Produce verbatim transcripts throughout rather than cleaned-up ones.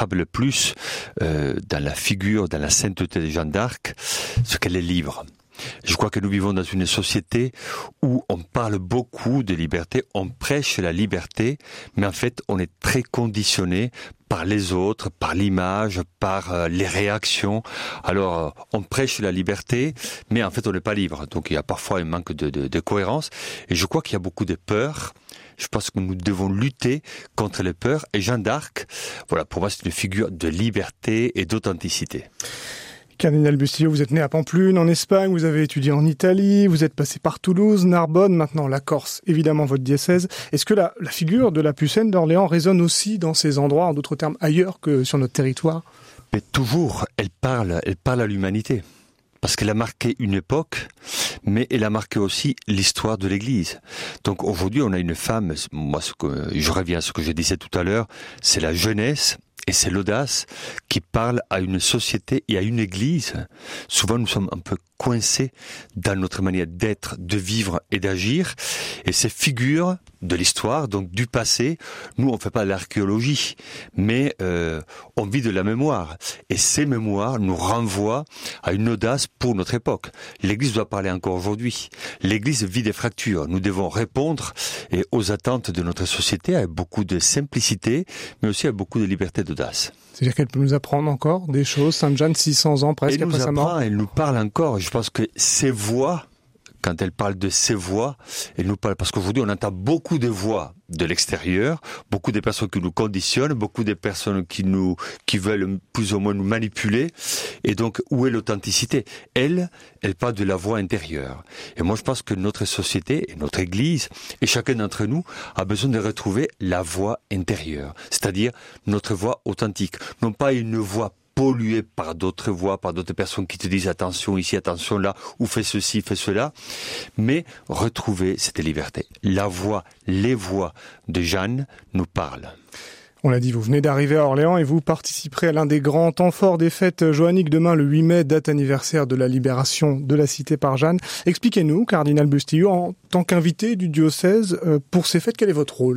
frappe le plus euh, dans la figure, dans la sainteté de Jeanne d'Arc, ce qu'elle est libre. Je crois que nous vivons dans une société où on parle beaucoup de liberté, on prêche la liberté, mais en fait on est très conditionné par les autres, par l'image, par euh, les réactions. Alors euh, on prêche la liberté, mais en fait on n'est pas libre. Donc il y a parfois un manque de, de, de cohérence. Et je crois qu'il y a beaucoup de peurs. Je pense que nous devons lutter contre les peurs. Et Jeanne d'Arc, voilà, pour moi c'est une figure de liberté et d'authenticité. Cardinal Bustillo, vous êtes né à Pampelune, en Espagne, vous avez étudié en Italie, vous êtes passé par Toulouse, Narbonne, maintenant la Corse, évidemment votre diocèse. Est-ce que la, la figure de la Pucelle d'Orléans résonne aussi dans ces endroits, en d'autres termes ailleurs que sur notre territoire ? Mais toujours, elle parle, elle parle à l'humanité. Parce qu'elle a marqué une époque, mais elle a marqué aussi l'histoire de l'Église. Donc aujourd'hui, on a une femme, moi ce que, je reviens à ce que je disais tout à l'heure, c'est la jeunesse, et c'est l'audace qui parle à une société et à une église. Souvent, nous sommes un peu coincés dans notre manière d'être, de vivre et d'agir. Et ces figures de l'histoire, donc du passé, nous, on ne fait pas de l'archéologie, mais euh, on vit de la mémoire. Et ces mémoires nous renvoient à une audace pour notre époque. L'Église doit parler encore aujourd'hui. L'Église vit des fractures. Nous devons répondre et aux attentes de notre société avec beaucoup de simplicité, mais aussi avec beaucoup de liberté d'audace. C'est-à-dire qu'elle peut nous apprendre encore des choses, Sainte Jeanne, six cents ans presque elle après sa mort. Apprend, elle nous parle encore. Je pense que ces voix, quand elle parle de ses voix, elle nous parle, parce qu'aujourd'hui on entend beaucoup de voix de l'extérieur, beaucoup de personnes qui nous conditionnent, beaucoup de personnes qui nous, qui veulent plus ou moins nous manipuler. Et donc, où est l'authenticité? Elle, elle parle de la voix intérieure. Et moi, je pense que notre société, et notre Église, et chacun d'entre nous a besoin de retrouver la voix intérieure. C'est-à-dire notre voix authentique. Non pas une voix pollué par d'autres voix, par d'autres personnes qui te disent attention ici, attention là, ou fais ceci, fais cela, mais retrouver cette liberté. La voix, les voix de Jeanne nous parlent. On l'a dit, vous venez d'arriver à Orléans et vous participerez à l'un des grands temps forts des fêtes joanniques demain, le huit mai, date anniversaire de la libération de la cité par Jeanne. Expliquez-nous, Cardinal Bustillo, en tant qu'invité du diocèse, pour ces fêtes, quel est votre rôle ?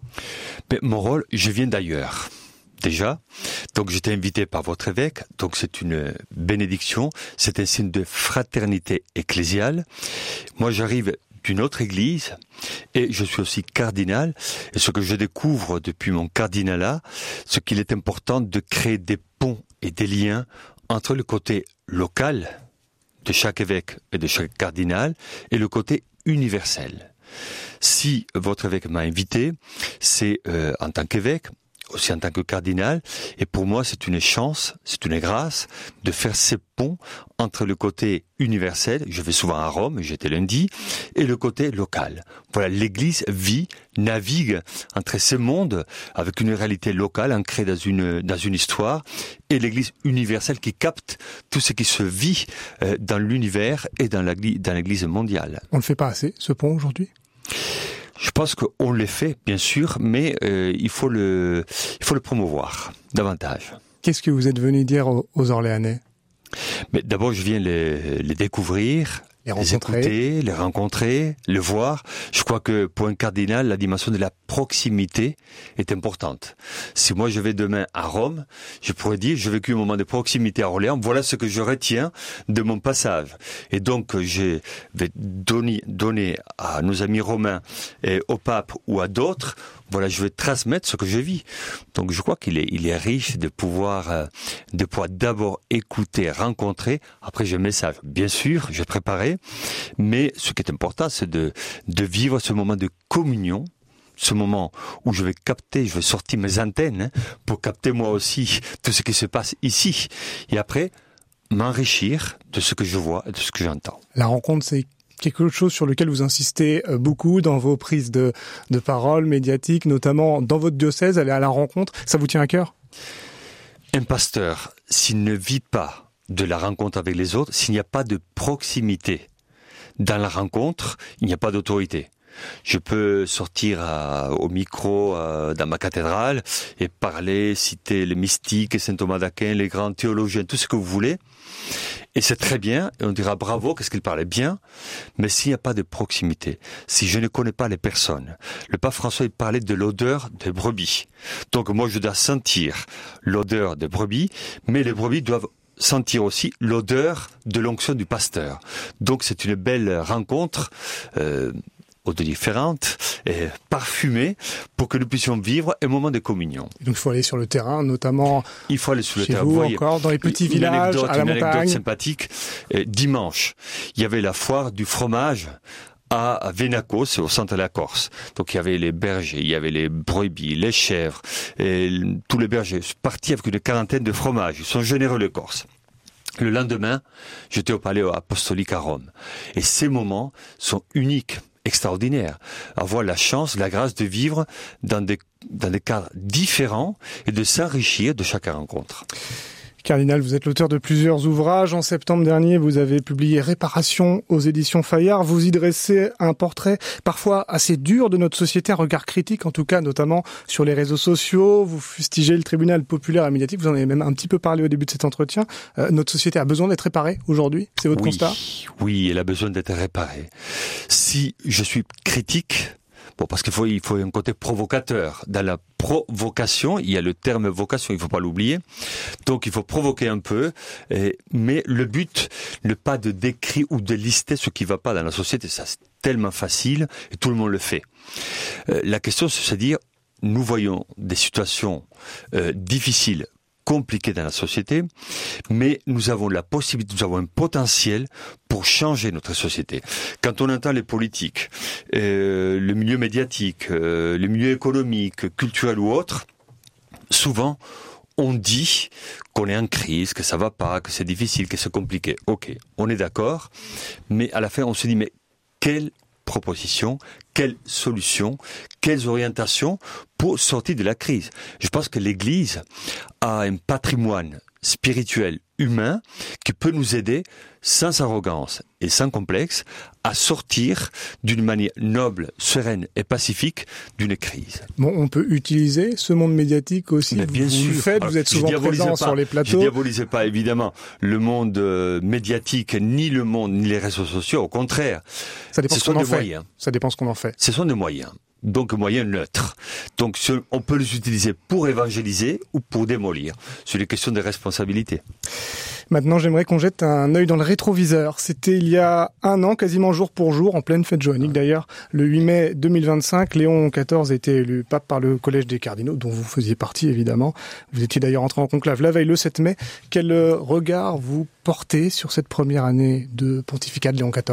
Mais mon rôle, je viens d'ailleurs. Déjà, donc j'étais invité par votre évêque, donc c'est une bénédiction, c'est un signe de fraternité ecclésiale. Moi j'arrive d'une autre église et je suis aussi cardinal, et ce que je découvre depuis mon cardinalat, c'est qu'il est important de créer des ponts et des liens entre le côté local de chaque évêque et de chaque cardinal et le côté universel. Si votre évêque m'a invité, c'est euh, en tant qu'évêque, aussi en tant que cardinal, et pour moi c'est une chance, c'est une grâce de faire ces ponts entre le côté universel, je vais souvent à Rome, j'étais lundi, et le côté local. Voilà, l'Église vit, navigue entre ces mondes avec une réalité locale ancrée dans une, dans une histoire, et l'Église universelle qui capte tout ce qui se vit euh, dans l'univers et dans l'Église, dans l'Église mondiale. On ne le fait pas assez, ce pont, aujourd'hui ? Je pense qu'on le fait, bien sûr, mais euh, il faut le, il faut le promouvoir davantage. Qu'est-ce que vous êtes venu dire aux, aux Orléanais ? Mais d'abord, je viens les, les découvrir, les, les écouter, les rencontrer, les voir. Je crois que pour un cardinal, la dimension de la proximité est importante. Si moi je vais demain à Rome, je pourrais dire, j'ai vécu un moment de proximité à Orléans, voilà ce que je retiens de mon passage. Et donc, je vais donner, donner à nos amis romains, et au pape ou à d'autres, voilà, je vais transmettre ce que je vis. Donc, je crois qu'il est, il est riche de pouvoir, euh, de pouvoir d'abord écouter, rencontrer. Après, j'ai un message. Bien sûr, j'ai préparé. Mais ce qui est important, c'est de, de vivre ce moment de communion. Ce moment où je vais capter, je vais sortir mes antennes, hein, pour capter moi aussi tout ce qui se passe ici. Et après, m'enrichir de ce que je vois et de ce que j'entends. La rencontre, c'est quelque chose sur lequel vous insistez beaucoup dans vos prises de, de parole médiatiques, notamment dans votre diocèse, aller à la rencontre. Ça vous tient à cœur ? Un pasteur, s'il ne vit pas de la rencontre avec les autres, s'il n'y a pas de proximité dans la rencontre, il n'y a pas d'autorité. Je peux sortir à, au micro à, dans ma cathédrale et parler, citer les mystiques, Saint Thomas d'Aquin, les grands théologiens, tout ce que vous voulez. Et c'est très bien, et on dira bravo, qu'est-ce qu'il parlait bien, mais s'il n'y a pas de proximité, si je ne connais pas les personnes, le pape François il parlait de l'odeur des brebis. Donc moi je dois sentir l'odeur des brebis, mais les brebis doivent sentir aussi l'odeur de l'onction du pasteur. Donc c'est une belle rencontre, euh, odeurs différentes, et parfumées, pour que nous puissions vivre un moment de communion. Donc il faut aller sur le terrain, notamment il faut aller sur le chez terrain. vous, voyez, encore dans les petits une villages, anecdote, à la une montagne. anecdote sympathique. Euh, dimanche, il y avait la foire du fromage à Venaco, c'est au centre de la Corse. Donc il y avait les bergers, il y avait les brebis, les chèvres, et tous les bergers. Je suis parti avec une quarantaine de fromages. Ils sont généreux les Corses. Le lendemain, j'étais au palais apostolique à Rome. Et ces moments sont uniques, extraordinaires. Avoir la chance, la grâce de vivre dans des, dans des cadres différents et de s'enrichir de chaque rencontre. Cardinal, vous êtes l'auteur de plusieurs ouvrages. En septembre dernier, vous avez publié Réparation aux éditions Fayard. Vous y dressez un portrait parfois assez dur de notre société, un regard critique en tout cas, notamment sur les réseaux sociaux. Vous fustigez le tribunal populaire et médiatique. Vous en avez même un petit peu parlé au début de cet entretien. Euh, notre société a besoin d'être réparée aujourd'hui. C'est votre oui, constat ? Oui, elle a besoin d'être réparée. Si je suis critique, bon, parce qu'il faut, il faut un côté provocateur. Dans la provocation, il y a le terme vocation, il faut pas l'oublier. Donc, il faut provoquer un peu, et, mais le but n'est pas de décrire ou de lister ce qui va pas dans la société. Ça, c'est tellement facile et tout le monde le fait. Euh, la question, c'est de se dire, nous voyons des situations euh, difficiles, compliqué dans la société, mais nous avons la possibilité, nous avons un potentiel pour changer notre société. Quand on entend les politiques, euh, le milieu médiatique, euh, le milieu économique, culturel ou autre, souvent on dit qu'on est en crise, que ça va pas, que c'est difficile, que c'est compliqué. Ok, on est d'accord, mais à la fin on se dit mais quelle propositions, quelles solutions, quelles orientations pour sortir de la crise. Je pense que l'Église a un patrimoine spirituel, humain, qui peut nous aider sans arrogance et sans complexe à sortir d'une manière noble, sereine et pacifique d'une crise. Bon, on peut utiliser ce monde médiatique aussi. Mais bien vous sûr. le faites, Alors, vous êtes souvent présent pas, sur les plateaux. Je diabolisais pas évidemment le monde euh, médiatique, ni le monde, ni les réseaux sociaux. Au contraire, ça dépend ce ce sont qu'on en des fait. moyens. Ça dépend ce qu'on en fait. Ce sont des moyens. Donc moyens neutres. Donc on peut les utiliser pour évangéliser ou pour démolir. C'est une question de responsabilité. Maintenant, j'aimerais qu'on jette un œil dans le rétroviseur. C'était il y a un an, quasiment jour pour jour, en pleine fête joannique d'ailleurs, le huit mai deux mille vingt-cinq, Léon quatorze a été élu pape par le Collège des cardinaux, dont vous faisiez partie évidemment. Vous étiez d'ailleurs entré en conclave la veille, le sept mai. Quel regard vous portez sur cette première année de pontificat de Léon quatorze ?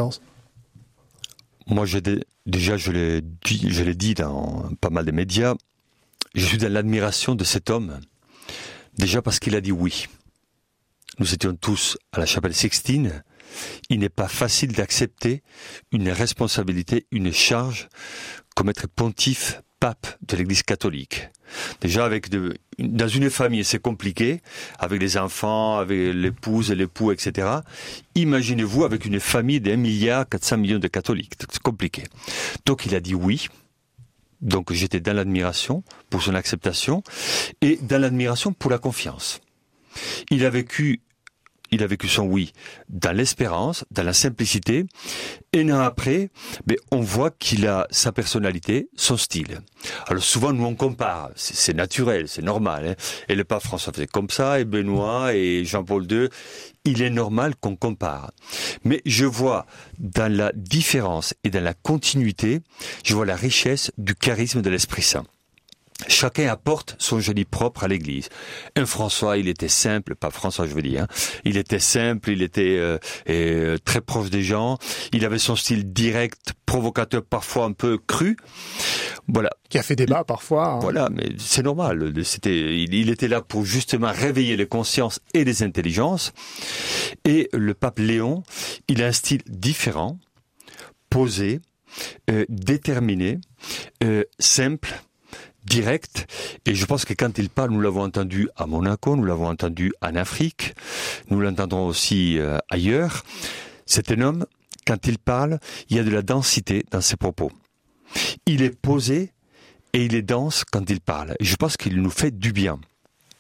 Moi, j'ai dé... déjà, je l'ai dit, je l'ai dit dans pas mal de médias, je suis dans l'admiration de cet homme. Déjà parce qu'il a dit oui. Nous étions tous à la chapelle Sixtine. Il n'est pas facile d'accepter une responsabilité, une charge comme être pontife, pape de l'Église catholique. Déjà, avec de, dans une famille, c'est compliqué, avec les enfants, avec l'épouse et l'époux, et cetera. Imaginez-vous avec une famille d'un milliard quatre cents millions de catholiques. C'est compliqué. Donc, il a dit oui. Donc, j'étais dans l'admiration pour son acceptation et dans l'admiration pour la confiance. Il a vécu Il a vécu son oui dans l'espérance, dans la simplicité, et un an après, mais on voit qu'il a sa personnalité, son style. Alors souvent, nous on compare, c'est, c'est naturel, c'est normal. Hein. Et le pape François faisait comme ça, et Benoît, et Jean-Paul deux, il est normal qu'on compare. Mais je vois dans la différence et dans la continuité, je vois la richesse du charisme de l'Esprit Saint. Chacun apporte son génie propre à l'Église. Un François, il était simple, pas François je veux dire, hein. Il était simple, il était euh, euh, très proche des gens, il avait son style direct, provocateur, parfois un peu cru. Voilà. Qui a fait débat parfois. Hein. Voilà, mais c'est normal. C'était, il, il était là pour justement réveiller les consciences et les intelligences. Et le pape Léon, il a un style différent, posé, euh, déterminé, euh, simple, direct, et je pense que quand il parle, nous l'avons entendu à Monaco, nous l'avons entendu en Afrique, nous l'entendrons aussi euh, ailleurs. C'est un homme, quand il parle, il y a de la densité dans ses propos. Il est posé et il est dense quand il parle. Et je pense qu'il nous fait du bien.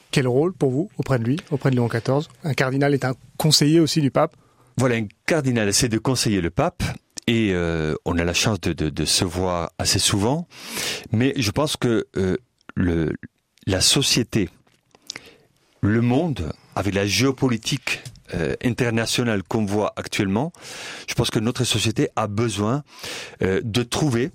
Quel rôle pour vous auprès de lui, auprès de Léon quatorze? Un cardinal est un conseiller aussi du pape? Voilà, un cardinal essaie de conseiller le pape. Et euh, on a la chance de, de, de se voir assez souvent, mais je pense que euh, le, la société, le monde, avec la géopolitique euh, internationale qu'on voit actuellement, je pense que notre société a besoin euh, de trouver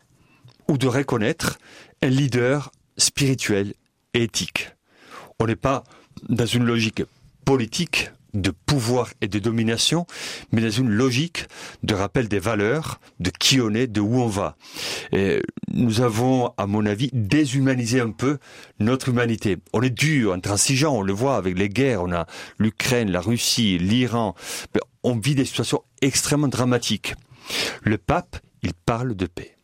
ou de reconnaître un leader spirituel et éthique. On n'est pas dans une logique politique de pouvoir et de domination, mais dans une logique de rappel des valeurs, de qui on est, de où on va. Et nous avons, à mon avis, déshumanisé un peu notre humanité. On est dur, intransigeant, on le voit avec les guerres, on a l'Ukraine, la Russie, l'Iran. On vit des situations extrêmement dramatiques. Le pape, il parle de paix.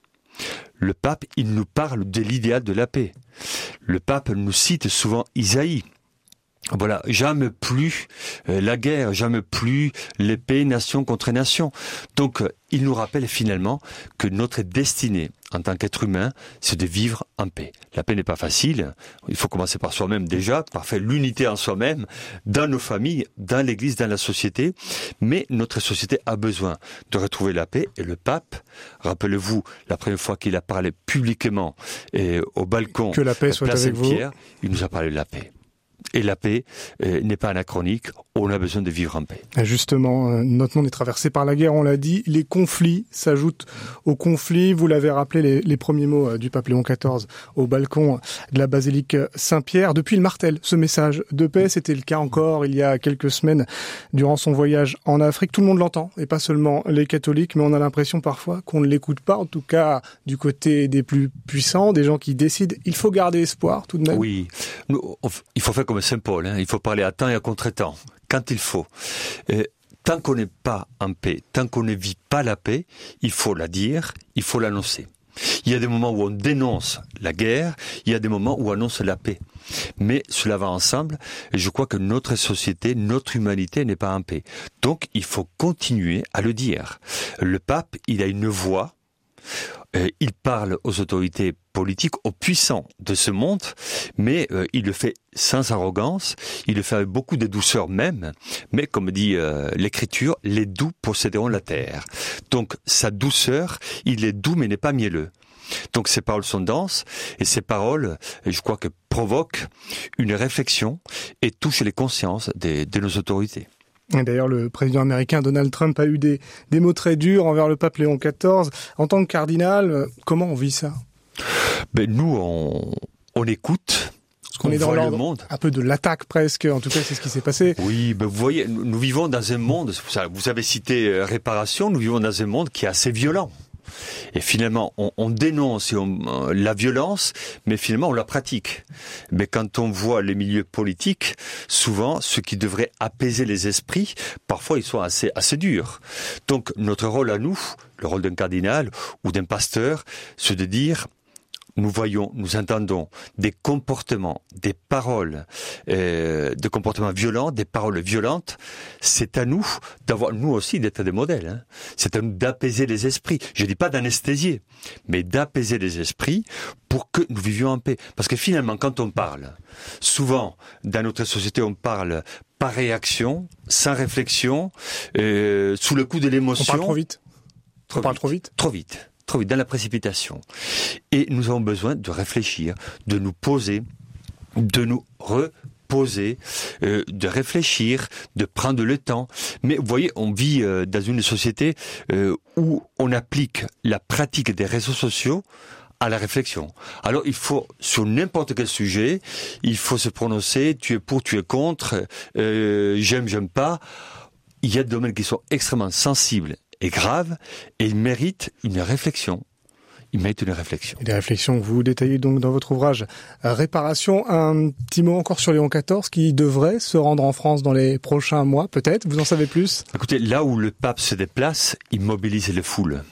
Le pape, il nous parle de l'idéal de la paix. Le pape nous cite souvent Isaïe. Voilà, jamais plus euh, la guerre, jamais plus l'épée nation contre nation. Donc, euh, il nous rappelle finalement que notre destinée en tant qu'être humain, c'est de vivre en paix. La paix n'est pas facile. Il faut commencer par soi-même déjà, par faire l'unité en soi-même, dans nos familles, dans l'Église, dans la société. Mais notre société a besoin de retrouver la paix. Et le pape, rappelez-vous, la première fois qu'il a parlé publiquement et au balcon que la paix soit place avec Saint-Pierre, vous. il nous a parlé de la paix. Et la paix euh, n'est pas anachronique, on a besoin de vivre en paix. Justement, euh, notre monde est traversé par la guerre, on l'a dit, les conflits s'ajoutent aux conflits. Vous l'avez rappelé, les, les premiers mots euh, du pape Léon quatorze au balcon de la basilique Saint-Pierre. Depuis, il martèle ce message de paix. C'était le cas encore il y a quelques semaines durant son voyage en Afrique. Tout le monde l'entend, et pas seulement les catholiques, mais on a l'impression parfois qu'on ne l'écoute pas, en tout cas du côté des plus puissants, des gens qui décident. Il faut garder espoir tout de même. Oui, Nous, on, il faut faire comme Saint Paul, hein. Il faut parler à temps et à contre-temps, quand il faut. Euh, tant qu'on n'est pas en paix, tant qu'on ne vit pas la paix, il faut la dire, il faut l'annoncer. Il y a des moments où on dénonce la guerre, il y a des moments où on annonce la paix. Mais cela va ensemble, et je crois que notre société, notre humanité n'est pas en paix. Donc il faut continuer à le dire. Le pape, il a une voix. Euh, il parle aux autorités politiques, aux puissants de ce monde, mais euh, il le fait sans arrogance, il le fait avec beaucoup de douceur même, mais comme dit euh, l'Écriture, les doux posséderont la terre. Donc sa douceur, il est doux mais n'est pas mielleux. Donc ces paroles sont denses, et ces paroles, je crois que provoquent une réflexion et touchent les consciences des, de nos autorités. Et d'ailleurs, le président américain Donald Trump a eu des, des mots très durs envers le pape Léon quatorze. En tant que cardinal, comment on vit ça? Ben nous, on, on écoute. Parce qu'on on est dans voit le monde. Un peu de l'attaque presque, en tout cas c'est ce qui s'est passé. Oui, ben vous voyez, nous, nous vivons dans un monde, c'est pour ça, vous avez cité euh, réparation, nous vivons dans un monde qui est assez violent. Et finalement, on, on dénonce et on, euh, la violence, mais finalement on la pratique. Mais quand on voit les milieux politiques, souvent, ceux qui devraient apaiser les esprits, parfois ils sont assez, assez durs. Donc notre rôle à nous, le rôle d'un cardinal ou d'un pasteur, c'est de dire... Nous voyons, nous entendons des comportements, des paroles, euh, des comportements violents, des paroles violentes. C'est à nous d'avoir, nous aussi, d'être des modèles. Hein. C'est à nous d'apaiser les esprits. Je dis pas d'anesthésier, mais d'apaiser les esprits pour que nous vivions en paix. Parce que finalement, quand on parle, souvent, dans notre société, on parle par réaction, sans réflexion, euh, sous le coup de l'émotion. On parle trop vite. Trop on parle vite. trop vite. Trop vite. Trop vite, dans la précipitation. Et nous avons besoin de réfléchir, de nous poser, de nous reposer, euh, de réfléchir, de prendre le temps. Mais vous voyez, on vit euh, dans une société euh, où on applique la pratique des réseaux sociaux à la réflexion. Alors il faut, sur n'importe quel sujet, il faut se prononcer, tu es pour, tu es contre, euh, j'aime, j'aime pas. Il y a des domaines qui sont extrêmement sensibles est grave et il mérite une réflexion. Il mérite une réflexion. Et des réflexions que vous détaillez donc dans votre ouvrage Réparation. Un petit mot encore sur Léon quatorze qui devrait se rendre en France dans les prochains mois, peut-être. Vous en savez plus? Écoutez, là où le pape se déplace, il mobilise les foules.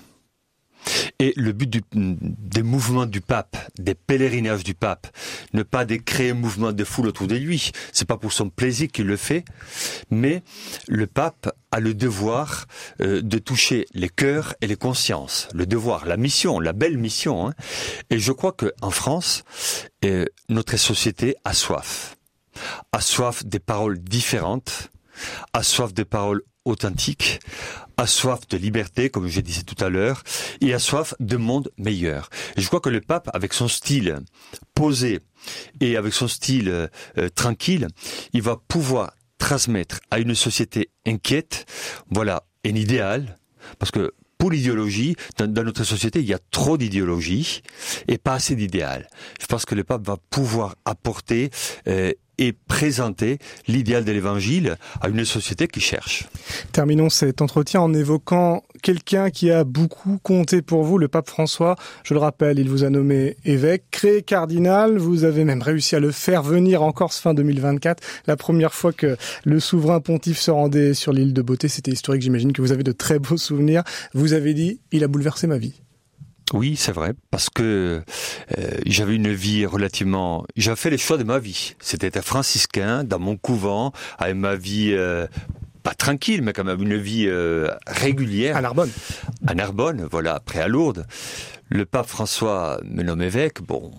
Et le but du, des mouvements du pape, des pèlerinages du pape, ne pas de créer un mouvement de foule autour de lui. C'est pas pour son plaisir qu'il le fait, mais le pape a le devoir euh, de toucher les cœurs et les consciences. Le devoir, la mission, la belle mission. Hein. Et je crois que en France, euh, notre société a soif. a soif des paroles différentes, a soif des paroles authentiques, a soif de liberté, comme je disais tout à l'heure, et a soif de monde meilleur. Et je crois que le pape, avec son style posé et avec son style euh, tranquille, il va pouvoir transmettre à une société inquiète, voilà, un idéal, parce que pour l'idéologie, dans, dans notre société, il y a trop d'idéologie et pas assez d'idéal. Je pense que le pape va pouvoir apporter euh, et présenter l'idéal de l'évangile à une société qui cherche. Terminons cet entretien en évoquant quelqu'un qui a beaucoup compté pour vous, le pape François. Je le rappelle, il vous a nommé évêque, créé cardinal. Vous avez même réussi à le faire venir en Corse fin deux mille vingt-quatre. La première fois que le souverain pontife se rendait sur l'île de Beauté, c'était historique. J'imagine que vous avez de très beaux souvenirs. Vous avez dit, il a bouleversé ma vie. Oui, c'est vrai, parce que euh, j'avais une vie relativement... J'avais fait les choix de ma vie. C'était être franciscain, dans mon couvent, avec ma vie... Euh, pas tranquille, mais quand même une vie euh, régulière. À Narbonne. À Narbonne, voilà, après à Lourdes. Le pape François me nomme évêque, bon,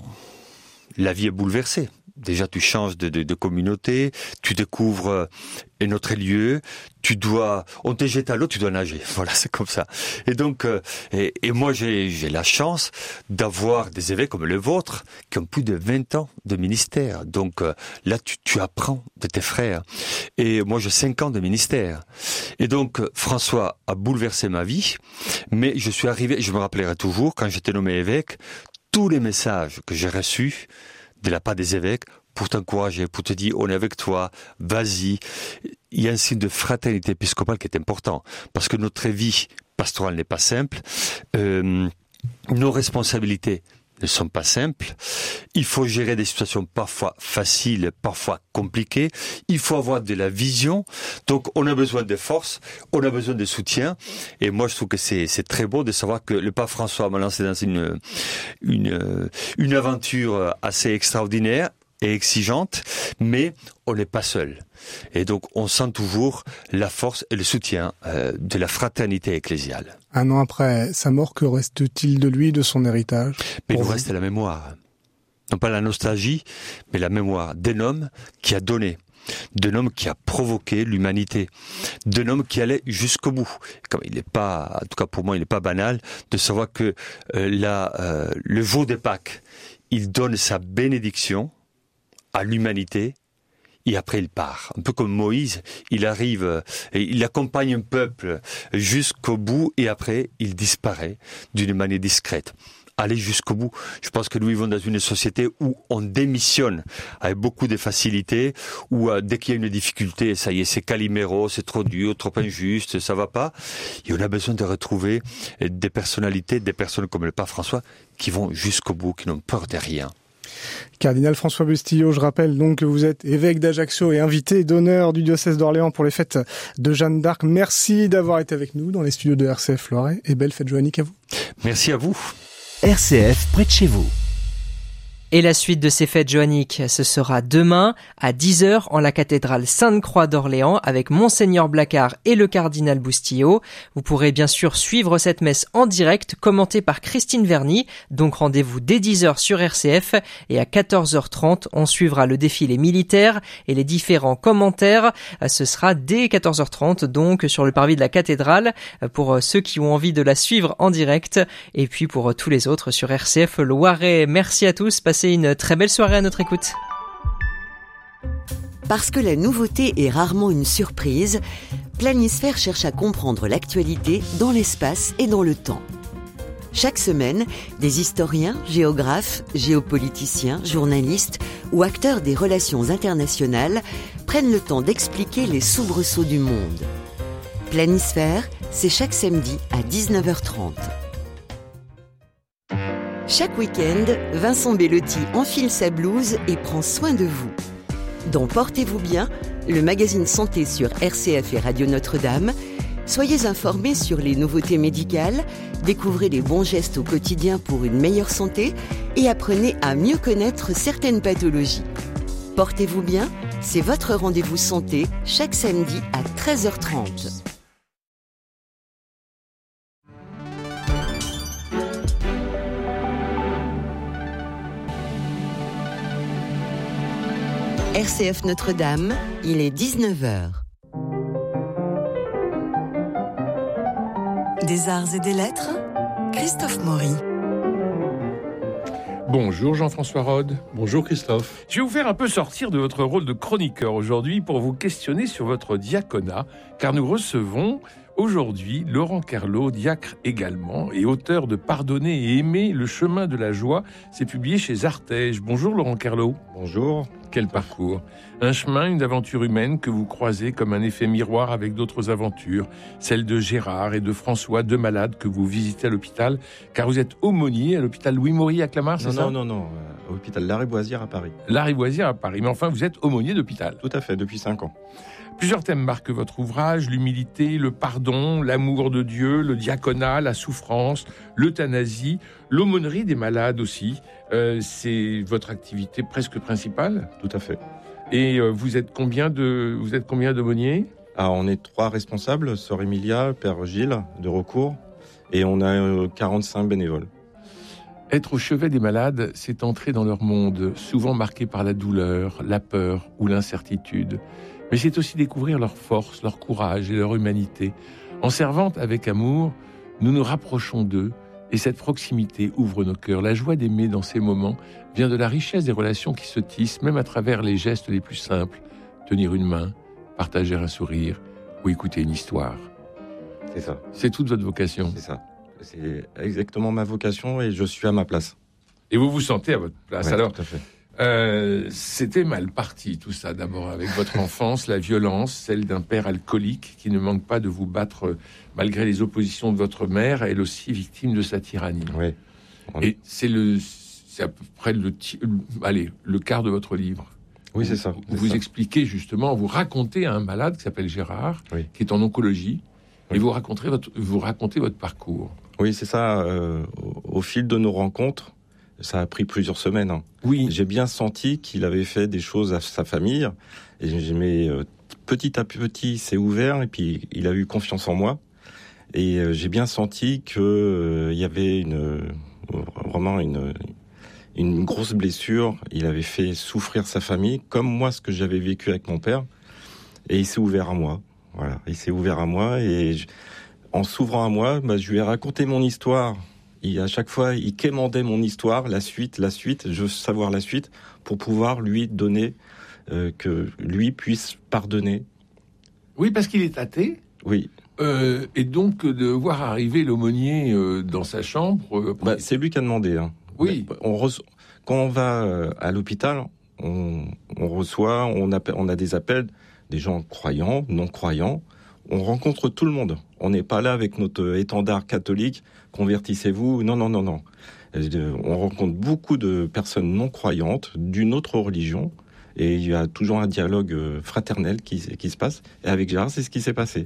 la vie est bouleversée. Déjà, tu changes de, de, de communauté, tu découvres un autre lieu, tu dois, on te jette à l'eau, tu dois nager. Voilà, c'est comme ça. Et donc, euh, et, et moi, j'ai, j'ai la chance d'avoir des évêques comme le vôtre, qui ont plus de vingt ans de ministère. Donc euh, là, tu, tu apprends de tes frères. Et moi, j'ai cinq ans de ministère. Et donc, François a bouleversé ma vie, mais je suis arrivé, je me rappellerai toujours, quand j'étais nommé évêque, tous les messages que j'ai reçus de la part des évêques, pour t'encourager, pour te dire, on est avec toi, vas-y. Il y a un signe de fraternité épiscopale qui est important, parce que notre vie pastorale n'est pas simple, euh, nos responsabilités ne sont pas simples, il faut gérer des situations parfois faciles, parfois compliquées, il faut avoir de la vision, donc on a besoin de force, on a besoin de soutien, et moi je trouve que c'est, c'est très beau de savoir que le pape François m'a lancé dans une, une, une aventure assez extraordinaire et exigeante, mais on n'est pas seul. Et donc on sent toujours la force et le soutien euh, de la fraternité ecclésiale. Un an après sa mort, que reste-t-il de lui, de son héritage? Mais il nous reste la mémoire. Non pas la nostalgie, mais la mémoire d'un homme qui a donné, d'un homme qui a provoqué l'humanité, d'un homme qui allait jusqu'au bout. Comme il n'est pas, en tout cas pour moi, il n'est pas banal de savoir que euh, la, euh, le jour de Pâques, il donne sa bénédiction à l'humanité, et après il part. Un peu comme Moïse, il arrive, et il accompagne un peuple jusqu'au bout, et après il disparaît d'une manière discrète. Aller jusqu'au bout. Je pense que nous vivons dans une société où on démissionne avec beaucoup de facilité, où euh, dès qu'il y a une difficulté, ça y est, c'est Calimero, c'est trop dur, trop injuste, ça va pas. Et on a besoin de retrouver des personnalités, des personnes comme le pape François, qui vont jusqu'au bout, qui n'ont peur de rien. Cardinal François Bustillo, je rappelle donc que vous êtes évêque d'Ajaccio et invité d'honneur du diocèse d'Orléans pour les fêtes de Jeanne d'Arc. Merci d'avoir été avec nous dans les studios de R C F Loiret et belle fête joannique à vous. Merci à vous. R C F près de chez vous. Et la suite de ces fêtes joanniques, ce sera demain à dix heures en la cathédrale Sainte-Croix d'Orléans avec Monseigneur Blacard et le cardinal Bustillo. Vous pourrez bien sûr suivre cette messe en direct commentée par Christine Verny. Donc rendez-vous dès dix heures sur R C F et à quatorze heures trente, on suivra le défilé militaire et les différents commentaires. Ce sera dès quatorze heures trente donc sur le parvis de la cathédrale pour ceux qui ont envie de la suivre en direct et puis pour tous les autres sur R C F Loiret. Merci à tous. Passez une très belle soirée à notre écoute. Parce que la nouveauté est rarement une surprise, Planisphère cherche à comprendre l'actualité dans l'espace et dans le temps. Chaque semaine, des historiens, géographes, géopoliticiens, journalistes ou acteurs des relations internationales prennent le temps d'expliquer les soubresauts du monde. Planisphère, c'est chaque samedi à dix-neuf heures trente. Chaque week-end, Vincent Bellotti enfile sa blouse et prend soin de vous. Dans Portez-vous bien, le magazine santé sur R C F et Radio Notre-Dame, soyez informés sur les nouveautés médicales, découvrez les bons gestes au quotidien pour une meilleure santé et apprenez à mieux connaître certaines pathologies. Portez-vous bien, c'est votre rendez-vous santé chaque samedi à treize heures trente. R C F Notre-Dame, il est dix-neuf heures. Des arts et des lettres, Christophe Maury. Bonjour Jean-François Rode. Bonjour Christophe. Je vais vous faire un peu sortir de votre rôle de chroniqueur aujourd'hui pour vous questionner sur votre diaconat, car nous recevons aujourd'hui Laurent Kerlot, diacre également, et auteur de Pardonner et aimer, le chemin de la joie. C'est publié chez Artege. Bonjour Laurent Kerlot. Bonjour. Quel parcours. Un chemin, une aventure humaine que vous croisez comme un effet miroir avec d'autres aventures, celle de Gérard et de François, deux malades que vous visitez à l'hôpital, car vous êtes aumônier à l'hôpital Louis-Maury à Clamart, c'est non, ça? Non, non, non, euh, à l'hôpital Lariboisière à Paris. Lariboisière à Paris, mais enfin vous êtes aumônier d'hôpital. Tout à fait, depuis cinq ans. Plusieurs thèmes marquent votre ouvrage, l'humilité, le pardon, l'amour de Dieu, le diaconat, la souffrance, l'euthanasie, l'aumônerie des malades aussi. Euh, c'est votre activité presque principale. Tout à fait. Et euh, vous êtes combien de vous êtes combien d'aumôniers? Ah, on est trois responsables, sœur Emilia, père Gilles de Recours, et on a euh, quarante-cinq bénévoles. Être au chevet des malades, c'est entrer dans leur monde, souvent marqué par la douleur, la peur ou l'incertitude. Mais c'est aussi découvrir leur force, leur courage et leur humanité. En servant avec amour, nous nous rapprochons d'eux et cette proximité ouvre nos cœurs. La joie d'aimer dans ces moments vient de la richesse des relations qui se tissent, même à travers les gestes les plus simples. Tenir une main, partager un sourire ou écouter une histoire. C'est ça. C'est toute votre vocation. C'est ça. C'est exactement ma vocation et je suis à ma place. Et vous vous sentez à votre place. Ouais, Alors, tout à fait. Euh, c'était mal parti tout ça, d'abord avec votre enfance, la violence, celle d'un père alcoolique qui ne manque pas de vous battre malgré les oppositions de votre mère, elle aussi victime de sa tyrannie. Oui. On... Et c'est le, c'est à peu près le, allez, le quart de votre livre. Oui, c'est ça. Vous, c'est vous ça. expliquez justement, vous racontez à un malade qui s'appelle Gérard, oui. qui est en oncologie, oui. et vous racontez votre, vous racontez votre parcours. Oui, c'est ça. Euh, au, au fil de nos rencontres, ça a pris plusieurs semaines. Hein. Oui. J'ai bien senti qu'il avait fait des choses à sa famille. Et j'ai, mais, euh, petit à petit, c'est ouvert et puis il a eu confiance en moi. Et euh, j'ai bien senti que euh, il y avait une euh, vraiment une une grosse blessure. Il avait fait souffrir sa famille, comme moi ce que j'avais vécu avec mon père. Et il s'est ouvert à moi. Voilà, il s'est ouvert à moi et je, en s'ouvrant à moi, bah, je lui ai raconté mon histoire. Et à chaque fois, il quémandait mon histoire, la suite, la suite, je veux savoir la suite, pour pouvoir lui donner, euh, que lui puisse pardonner. Oui, parce qu'il est athée. Oui. Euh, et donc, de voir arriver l'aumônier euh, dans sa chambre... Euh, bah, c'est lui qui a demandé. Hein. Oui. On reço- Quand on va euh, à l'hôpital, on, on reçoit, on, appelle, on a des appels, des gens croyants, non-croyants. On rencontre tout le monde. On n'est pas là avec notre étendard catholique, convertissez-vous. Non, non, non, non. On rencontre beaucoup de personnes non croyantes, d'une autre religion, et il y a toujours un dialogue fraternel qui, qui se passe. Et avec Gérard, c'est ce qui s'est passé.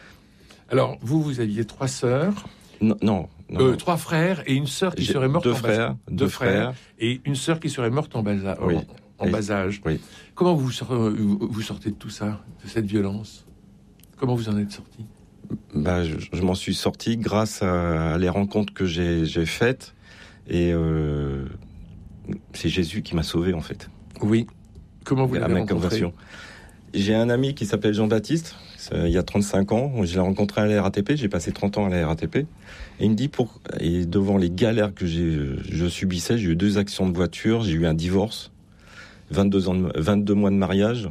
Alors, vous, vous aviez trois sœurs. Non, non. non, euh, non. Trois frères et une sœur qui J'ai serait morte deux en frères, bas deux Deux frères. frères. Et une sœur qui serait morte en bas, a- Oui. en, en Et- bas âge. Oui. Comment vous, sor- vous sortez de tout ça, de cette violence? Comment vous en êtes sorti? Bah, je, je m'en suis sorti grâce à, à les rencontres que j'ai, j'ai faites. Et euh, c'est Jésus qui m'a sauvé, en fait. Oui. Comment vous à l'avez ma rencontré? conversion. J'ai un ami qui s'appelle Jean-Baptiste, ça, il y a trente-cinq ans, je l'ai rencontré à la R A T P, j'ai passé trente ans à la R A T P, et il me dit, pour, et devant les galères que j'ai, je subissais, j'ai eu deux accidents de voiture, j'ai eu un divorce, vingt-deux, ans de, vingt-deux mois de mariage,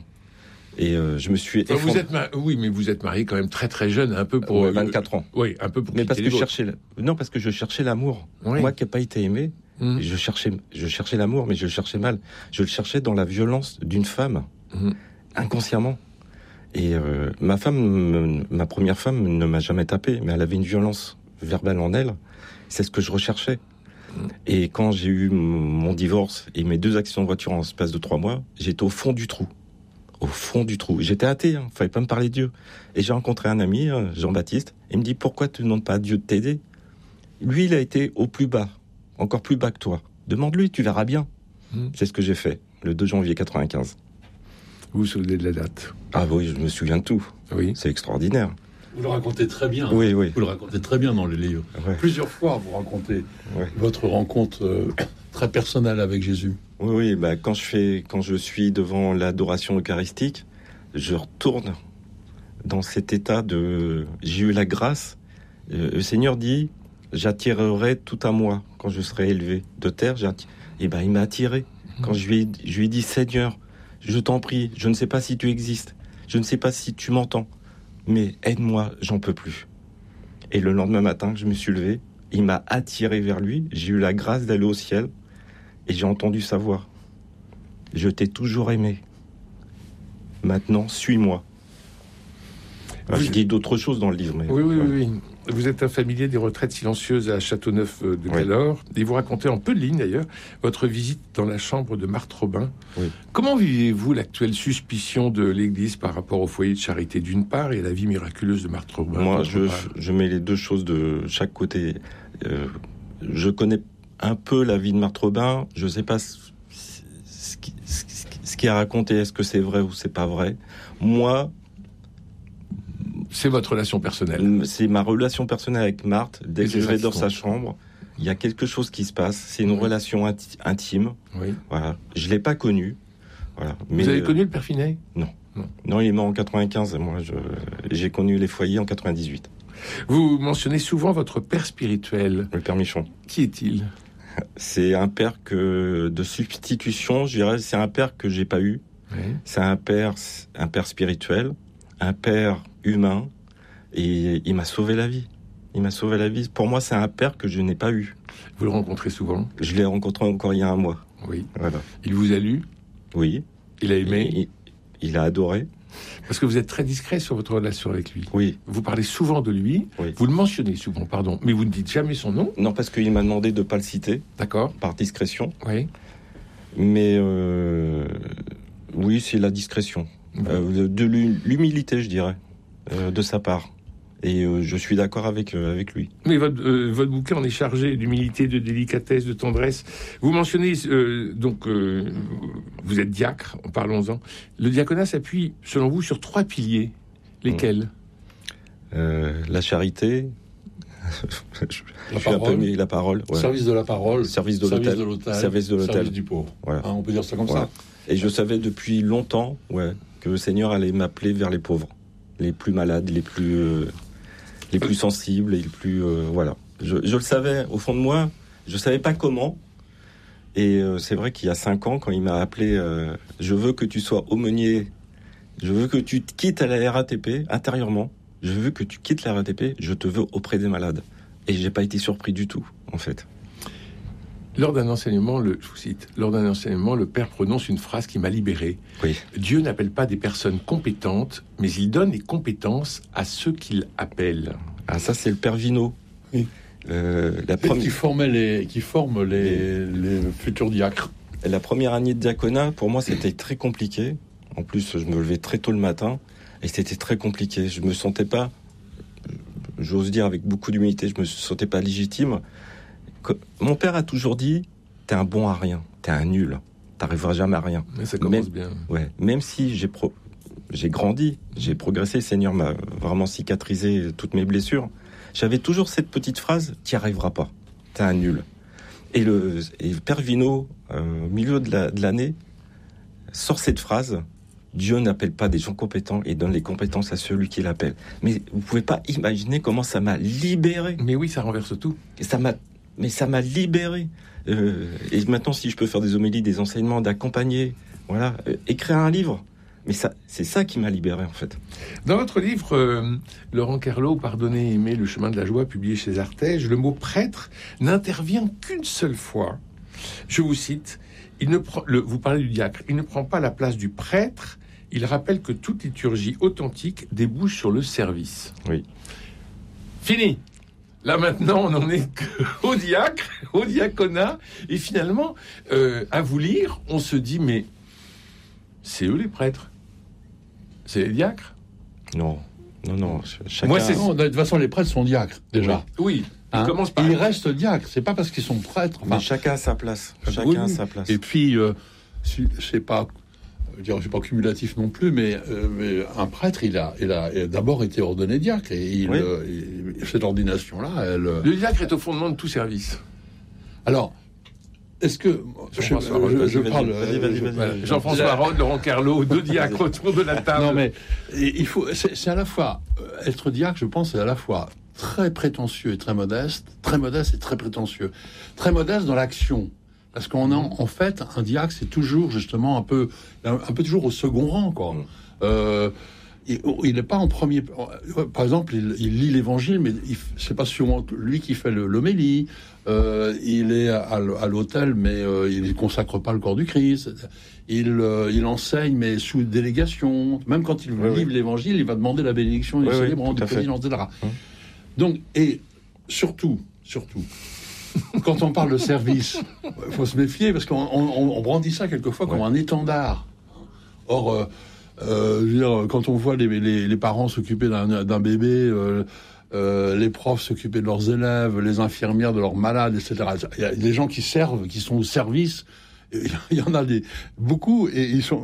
et euh, je me suis Enfin, effondré. vous êtes ma- oui, mais vous êtes marié quand même très très jeune, un peu pour... Ouais, vingt-quatre ans. Oui, un peu pour Mais parce quitter que les je vôtres. cherchais, la- non, parce que je cherchais l'amour. Oui. Moi qui n'ai pas été aimé, Mmh. je cherchais, je cherchais l'amour, mais je le cherchais mal. Je le cherchais dans la violence d'une femme, Mmh. inconsciemment. Et euh, ma femme, me- ma première femme ne m'a jamais tapé, mais elle avait une violence verbale en elle. C'est ce que je recherchais. Mmh. Et quand j'ai eu m- mon divorce et mes deux accidents de voiture en espace de trois mois, j'étais au fond du trou. Au fond du trou. J'étais athée, hein, fallait pas me parler de Dieu. Et j'ai rencontré un ami, euh, Jean-Baptiste, et il me dit, pourquoi tu ne demandes pas à Dieu de t'aider? Lui, il a été au plus bas, encore plus bas que toi. Demande-lui, tu verras bien. Mmh. C'est ce que j'ai fait, le deux janvier quatre-vingt-quinze. Vous vous souvenez de la date? Ah oui, je me souviens de tout. Oui. C'est extraordinaire. Vous le racontez très bien. Oui, oui. Vous le racontez très bien dans le livre. Ouais. Plusieurs fois, vous racontez Ouais. votre rencontre euh, très personnelle avec Jésus. Oui, oui, bah, quand je fais, quand je suis devant l'adoration eucharistique, je retourne dans cet état de, j'ai eu la grâce. Euh, le Seigneur dit, j'attirerai tout à moi quand je serai élevé de terre. Et ben, il m'a attiré. Quand je lui ai, je lui ai dit, Seigneur, je t'en prie, je ne sais pas si tu existes, je ne sais pas si tu m'entends, mais aide-moi, j'en peux plus. Et le lendemain matin, je me suis levé, il m'a attiré vers lui, j'ai eu la grâce d'aller au ciel, et j'ai entendu sa voix. Je t'ai toujours aimé. Maintenant, suis-moi. Alors, je dis d'autres choses dans le livre. Mais... Oui, oui, oui, oui. Vous êtes un familier des retraites silencieuses à Châteauneuf de Galore. Oui. Et vous racontez en peu de lignes, d'ailleurs, votre visite dans la chambre de Marthe Robin. Oui. Comment vivez-vous l'actuelle suspicion de l'Église par rapport au foyer de charité d'une part et à la vie miraculeuse de Marthe Robin? Moi, je, je mets les deux choses de chaque côté. Euh, je connais un peu la vie de Marthe Robin. Je ne sais pas ce, ce, qui, ce, ce qui a raconté. Est-ce que c'est vrai ou c'est pas vrai? Moi... C'est votre relation personnelle. C'est ma relation personnelle avec Marthe. Dès que je vais dans sa chambre, il y a quelque chose qui se passe. C'est une oui. relation inti- intime. Oui. Voilà. Je l'ai pas connu. Voilà. Mais vous avez euh... connu le Père Finet? Non. non. Non, il est mort en quatre-vingt-quinze. Et moi, je... j'ai connu les foyers en quatre-vingt-dix-huit. Vous mentionnez souvent votre père spirituel. Le Père Michon. Qui est-il? C'est un père que de substitution. Je dirais, c'est un père que j'ai pas eu. Oui. C'est un père, un père spirituel, un père humain, et il m'a sauvé la vie. Il m'a sauvé la vie. Pour moi, c'est un père que je n'ai pas eu. Vous le rencontrez souvent? Je l'ai rencontré encore il y a un mois. Oui. Voilà. Il vous a lu? Oui. Il a aimé? Il, il, il a adoré. Parce que vous êtes très discret sur votre relation avec lui. Oui. Vous parlez souvent de lui. Oui. Vous le mentionnez souvent, pardon, mais vous ne dites jamais son nom. Non, parce qu'il m'a demandé de ne pas le citer. D'accord. Par discrétion. Oui. Mais euh, oui, c'est la discrétion. Oui. Euh, de l'humilité, je dirais. Euh, de sa part. Et euh, je suis d'accord avec, euh, avec lui. Mais votre, euh, votre bouquin en est chargé d'humilité, de délicatesse, de tendresse. Vous mentionnez, euh, donc, euh, vous êtes diacre, parlons-en. Le diaconat s'appuie, selon vous, sur trois piliers. Lesquels? euh, La charité, je, la, parole, un peu mis, la parole. Ouais. Service de la parole. Service de l'hôtel. Service de l'hôtel. Service du pauvre. Voilà. Hein, on peut dire ça comme voilà. ça. Et je savais depuis longtemps ouais, que le Seigneur allait m'appeler vers les pauvres. Les plus malades, les plus, euh, les plus sensibles, et les plus... Euh, voilà. Je, je le savais, au fond de moi, je ne savais pas comment. Et euh, c'est vrai qu'il y a cinq ans, quand il m'a appelé euh, « Je veux que tu sois aumônier, je veux que tu quittes la R A T P, intérieurement, je veux que tu quittes la R A T P, je te veux auprès des malades. » Et je n'ai pas été surpris du tout, en fait. Lors d'un enseignement, le, je vous cite, lors d'un enseignement, le père prononce une phrase qui m'a libéré. Oui. Dieu n'appelle pas des personnes compétentes, mais il donne les compétences à ceux qu'il appelle. Ah, ça, c'est le père Vino. Oui. Euh, la première... qui, formait les, qui forme les, les... les futurs diacres. La première année de diaconat, pour moi, c'était très compliqué. En plus, je me levais très tôt le matin, et c'était très compliqué. Je me sentais pas, j'ose dire avec beaucoup d'humilité, je me sentais pas légitime. Mon père a toujours dit, t'es un bon à rien, t'es un nul, t'arriveras jamais à rien. Mais ça commence même, bien. Ouais, même si j'ai, pro, j'ai grandi, j'ai progressé, le Seigneur m'a vraiment cicatrisé toutes mes blessures, j'avais toujours cette petite phrase, t'y arriveras pas, t'es un nul. Et le, et le père Vino, euh, au milieu de, la, de l'année, sort cette phrase, Dieu n'appelle pas des gens compétents et donne les compétences à celui qui l'appelle. Mais vous pouvez pas imaginer comment ça m'a libéré. Mais oui, ça renverse tout. Et ça m'a Mais ça m'a libéré. Euh, et maintenant, si je peux faire des homélies, des enseignements, d'accompagner, voilà, euh, écrire un livre. Mais ça, c'est ça qui m'a libéré, en fait. Dans votre livre, euh, Laurent Kerlot, Pardonner et aimer, le chemin de la joie, publié chez Artege, le mot prêtre n'intervient qu'une seule fois. Je vous cite, il ne prend, le, vous parlez du diacre, il ne prend pas la place du prêtre, il rappelle que toute liturgie authentique débouche sur le service. Oui. Fini. Là, maintenant, on n'en est qu'au diacre, au diaconat. Et finalement, euh, à vous lire, on se dit, mais c'est eux les prêtres. C'est les diacres. Non, non, non. Chacun... Moi, c'est... Non, de toute façon, les prêtres sont diacres, déjà. Oui. Hein, ils commencent par... ils restent diacres. C'est pas parce qu'ils sont prêtres. Enfin, mais chacun a sa place. Chacun oui, a sa place. Et puis, euh, si, c'est pas... Je ne suis pas cumulatif non plus, mais, euh, mais un prêtre, il a, il a d'abord été ordonné diacre. Et il, oui. euh, il, cette ordination-là, elle... Le diacre est au fondement de tout service. Alors, est-ce que Jean-François je, je, je vas-y, parle vas-y, vas-y, vas-y, voilà, vas-y. Jean-François Rode, Laurent Carlo, deux diacres autour de la table. Non mais il faut, c'est, c'est à la fois être diacre, je pense, c'est à la fois très prétentieux et très modeste, très modeste et très prétentieux, très modeste dans l'action. Parce qu'on a, en fait, un diacre, c'est toujours justement un peu, un, un peu toujours au second rang, quoi. Mmh. Euh, il n'est pas en premier. Par exemple, il, il lit l'Évangile, mais il, c'est pas sûrement lui qui fait le, l'homélie. Euh, il est à, à l'autel, mais euh, il ne consacre pas le corps du Christ. Il, euh, il enseigne, mais sous délégation. Même quand il oui, livre oui. l'Évangile, il va demander la bénédiction du oui, célébrant, oui, du président, et cetera. Hum. Donc, et surtout, surtout, quand on parle de service, il faut se méfier, parce qu'on on, on brandit ça quelquefois comme ouais. un étendard. Or, euh, euh, je veux dire, quand on voit les, les, les parents s'occuper d'un, d'un bébé, euh, euh, les profs s'occuper de leurs élèves, les infirmières de leurs malades, et cetera. Il y a des gens qui servent, qui sont au service. Il y en a des, beaucoup, et ils sont.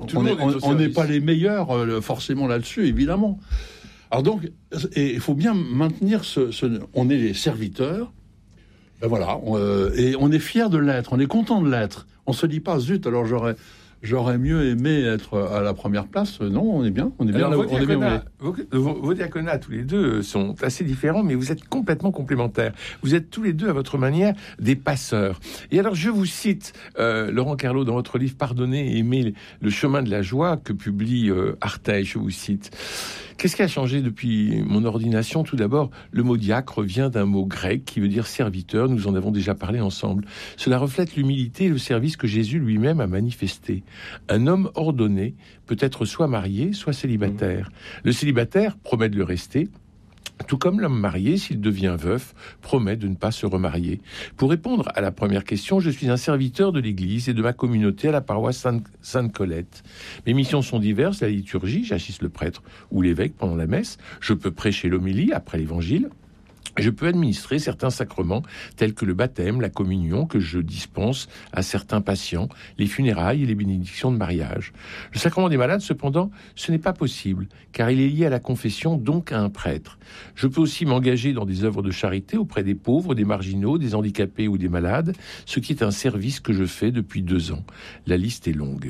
On n'est pas les meilleurs forcément là-dessus, évidemment. Alors donc, il faut bien maintenir ce, ce. On est les serviteurs. Ben voilà, on, euh, et on est fiers de l'être, on est content de l'être. On se dit pas zut, alors j'aurais. J'aurais mieux aimé être à la première place. Non, on est bien. On est bien. Alors, là, vos, on est bien vos, vos, vos diaconats, tous les deux, sont assez différents, mais vous êtes complètement complémentaires. Vous êtes tous les deux, à votre manière, des passeurs. Et alors, je vous cite, euh, Laurent Carlo, dans votre livre « Pardonner et aimer le chemin de la joie » que publie euh, Arteil, je vous cite. Qu'est-ce qui a changé depuis mon ordination ? Tout d'abord, le mot diacre vient d'un mot grec qui veut dire serviteur. Nous en avons déjà parlé ensemble. Cela reflète l'humilité et le service que Jésus lui-même a manifesté. Un homme ordonné peut être soit marié, soit célibataire. Le célibataire promet de le rester, tout comme l'homme marié, s'il devient veuf, promet de ne pas se remarier. Pour répondre à la première question, je suis un serviteur de l'Église et de ma communauté à la paroisse Sainte, Sainte-Colette. Mes missions sont diverses, la liturgie, j'assiste le prêtre ou l'évêque pendant la messe, je peux prêcher l'homélie après l'évangile, je peux administrer certains sacrements tels que le baptême, la communion que je dispense à certains patients, les funérailles et les bénédictions de mariage. Le sacrement des malades, cependant, ce n'est pas possible, car il est lié à la confession, donc à un prêtre. Je peux aussi m'engager dans des œuvres de charité auprès des pauvres, des marginaux, des handicapés ou des malades, ce qui est un service que je fais depuis deux ans. La liste est longue.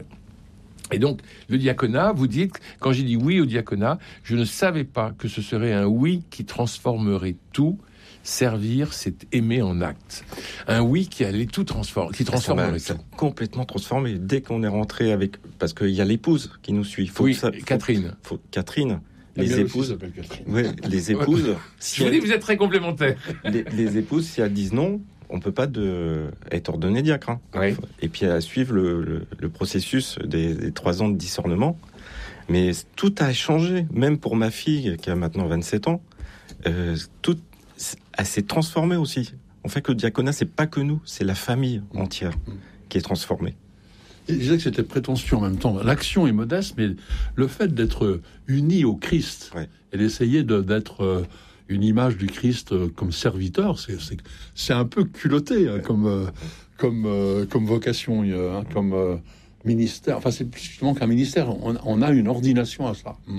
Et donc, le diaconat, vous dites, quand j'ai dit oui au diaconat, je ne savais pas que ce serait un oui qui transformerait tout. Servir, c'est aimer en acte. Un oui qui allait tout transformer, qui transformerait ça tout. Complètement transformé. Dès qu'on est rentré avec, parce qu'il y a l'épouse qui nous suit. Faut oui, que ça, faut, Catherine. Faut, Catherine. Les les épouses. Ouais, les épouses. Ouais. Si je vous dis, vous êtes très complémentaires. Les, les épouses, si elles disent non, on peut pas de, être ordonné diacre. Hein. Oui. Et puis à suivre le, le, le processus des, des trois ans de discernement. Mais tout a changé, même pour ma fille qui a maintenant vingt-sept ans. Euh, tout, elle s'est transformée aussi. En fait, que le diaconat, c'est pas que nous, c'est la famille entière qui est transformée. Et je disais que c'était prétentieux en même temps. L'action est modeste, mais le fait d'être uni au Christ ouais. et d'essayer de, d'être une image du Christ comme serviteur, c'est, c'est, c'est un peu culotté hein, comme, euh, comme, euh, comme vocation, hein, comme euh, ministère. Enfin, c'est plus justement qu'un ministère. On, on a une ordination à ça. Ouais.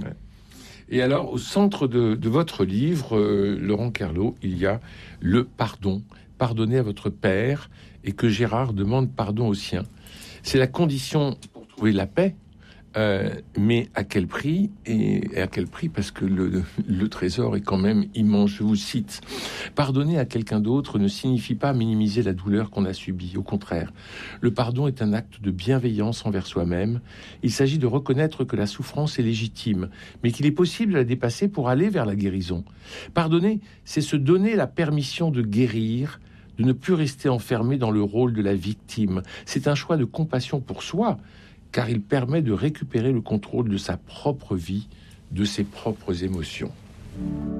Et alors, au centre de, de votre livre, euh, Laurent Carlo, il y a le pardon. Pardonnez à votre père et que Gérard demande pardon au sien. C'est la condition pour trouver la paix, euh, mais à quel prix ? Et à quel prix ? Parce que le, le trésor est quand même immense. Je vous cite. Pardonner à quelqu'un d'autre ne signifie pas minimiser la douleur qu'on a subie. Au contraire, le pardon est un acte de bienveillance envers soi-même. Il s'agit de reconnaître que la souffrance est légitime, mais qu'il est possible de la dépasser pour aller vers la guérison. Pardonner, c'est se donner la permission de guérir, de ne plus rester enfermé dans le rôle de la victime. C'est un choix de compassion pour soi, car il permet de récupérer le contrôle de sa propre vie, de ses propres émotions.